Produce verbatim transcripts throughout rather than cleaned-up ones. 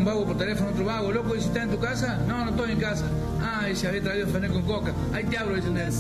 vago por teléfono, otro vago, loco, dice, ¿estás en tu casa? No, no estoy en casa. Ah, dice, había traído Fernet con coca. Ahí te abro, dice el nene.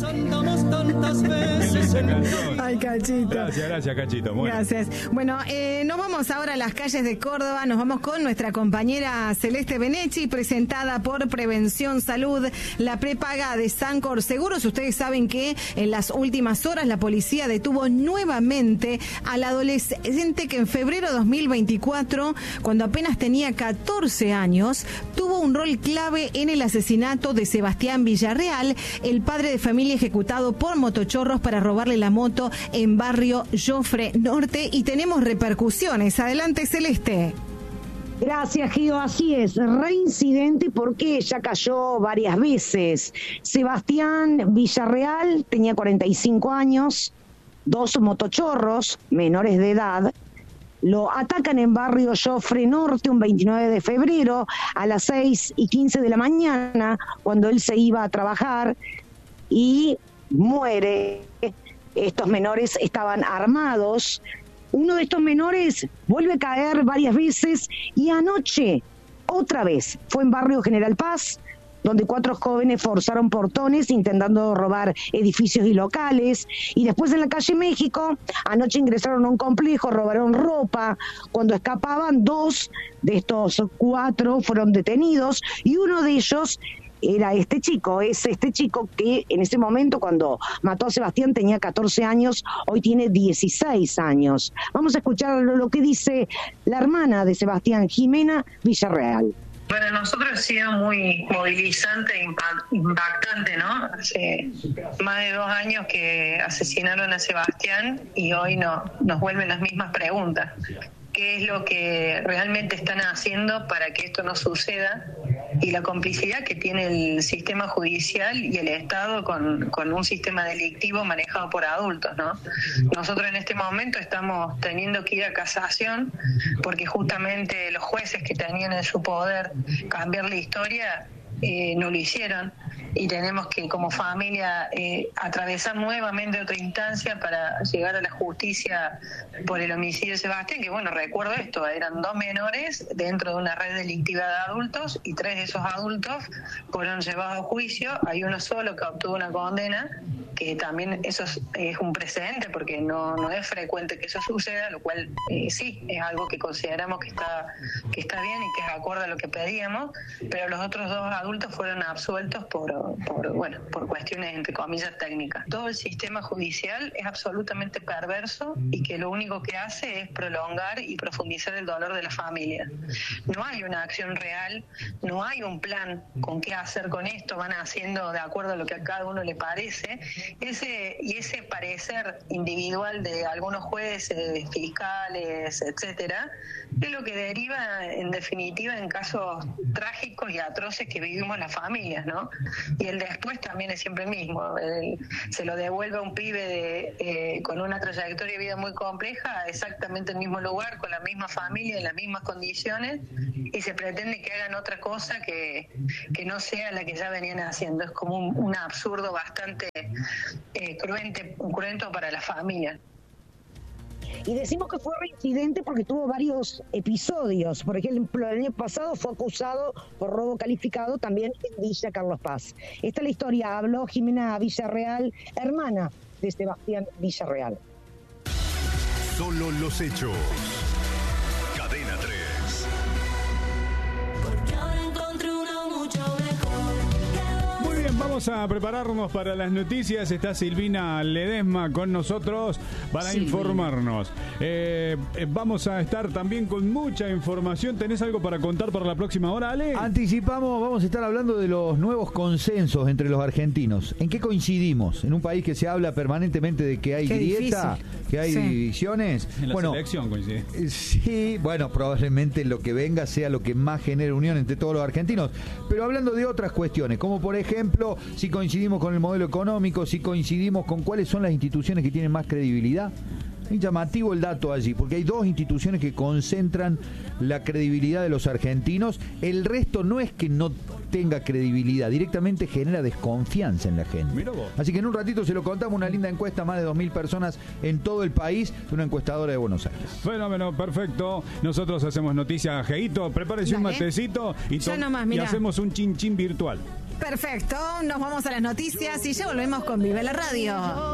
Ay, Cachito. Gracias, gracias, Cachito. Bueno. Gracias. Bueno, eh, nos vamos ahora a las calles de Córdoba, nos vamos con nuestra compañera Celeste Benecci, presentada por Prevención Salud, la prepaga de Sancor Seguros. Ustedes saben que en las últimas horas la policía detuvo nuevamente al adolescente que en febrero de dos mil veinticuatro, cuando apenas tenía catorce años, tuvo un rol clave en el asesinato de Sebastián Villarreal, el padre de familia ejecutado por motochorros para robarle la moto en barrio Jofre Norte, y tenemos repercusiones. Adelante, Celeste. Gracias, Gio. Así es, reincidente porque ya cayó varias veces. Sebastián Villarreal tenía cuarenta y cinco años, dos motochorros menores de edad lo atacan en barrio Jofre Norte un veintinueve de febrero a las seis y quince de la mañana, cuando él se iba a trabajar, y muere. Estos menores estaban armados. Uno de estos menores vuelve a caer varias veces, y anoche, otra vez, fue en barrio General Paz, donde cuatro jóvenes forzaron portones intentando robar edificios y locales. Y después en la calle México, anoche ingresaron a un complejo, robaron ropa. Cuando escapaban, dos de estos cuatro fueron detenidos, y uno de ellos era este chico, es este chico que en ese momento, cuando mató a Sebastián, tenía catorce años, hoy tiene dieciséis años. Vamos a escuchar lo que dice la hermana de Sebastián, Jimena Villarreal. Para nosotros ha sido muy movilizante e impactante, ¿no? Hace más de dos años que asesinaron a Sebastián y hoy no, nos vuelven las mismas preguntas. ¿Qué es lo que realmente están haciendo para que esto no suceda? Y la complicidad que tiene el sistema judicial y el Estado con, con un sistema delictivo manejado por adultos, ¿no? Nosotros en este momento estamos teniendo que ir a casación porque justamente los jueces que tenían en su poder cambiar la historia eh, no lo hicieron, y tenemos que como familia eh, atravesar nuevamente otra instancia para llegar a la justicia por el homicidio de Sebastián, que bueno, recuerdo esto, eran dos menores dentro de una red delictiva de adultos, y tres de esos adultos fueron llevados a juicio. Hay uno solo que obtuvo una condena, que también eso es, es un precedente porque no, no es frecuente que eso suceda, lo cual eh, sí, es algo que consideramos que está, que está bien y que es acorde a lo que pedíamos, pero los otros dos adultos fueron absueltos por por bueno por cuestiones entre comillas técnicas. Todo el sistema judicial es absolutamente perverso y que lo único que hace es prolongar y profundizar el dolor de la familia. No hay una acción real, no hay un plan con qué hacer con esto, van haciendo de acuerdo a lo que a cada uno le parece. Ese y ese parecer individual de algunos jueces, fiscales, etcétera, es lo que deriva en definitiva en casos trágicos y atroces que vivimos las familias, ¿no? Y el después también es siempre el mismo. El, se lo devuelve a un pibe de, eh, con una trayectoria de vida muy compleja a exactamente el mismo lugar, con la misma familia, en las mismas condiciones, y se pretende que hagan otra cosa que, que no sea la que ya venían haciendo. Es como un, un absurdo bastante eh, cruente, cruento para la familia. Y decimos que fue reincidente porque tuvo varios episodios. Por ejemplo, el año pasado fue acusado por robo calificado también en Villa Carlos Paz. Esta es la historia. Habló Jimena Villarreal, hermana de Sebastián Villarreal. Solo los hechos. Cadena tres. Porque ahora encontré uno mucho mejor. Muy bien, vamos a prepararnos para las noticias. Está Silvina Ledesma con nosotros para Sí. informarnos. Eh, eh, vamos a estar también con mucha información. ¿Tenés algo para contar para la próxima hora, Ale? Anticipamos, vamos a estar hablando de los nuevos consensos entre los argentinos. ¿En qué coincidimos? En un país que se habla permanentemente de que hay Qué grieta, difícil. que hay Sí. divisiones. En la bueno, selección coincide. eh, sí, bueno, probablemente lo que venga sea lo que más genere unión entre todos los argentinos. Pero hablando de otras cuestiones, como por ejemplo, si coincidimos con el modelo económico, si coincidimos con cuáles son las instituciones que tienen más credibilidad. Es llamativo el dato allí, porque hay dos instituciones que concentran la credibilidad de los argentinos. El resto no es que no tenga credibilidad, directamente genera desconfianza en la gente. Mira vos. Así que en un ratito se lo contamos, una linda encuesta, más de dos mil personas en todo el país, de una encuestadora de Buenos Aires. Fenómeno, perfecto. Nosotros hacemos noticias, Geito, prepárese Dale. un matecito y, Ya to- nomás, y mirá. hacemos un chin chin virtual. Perfecto, nos vamos a las noticias y ya volvemos con Vive la Radio.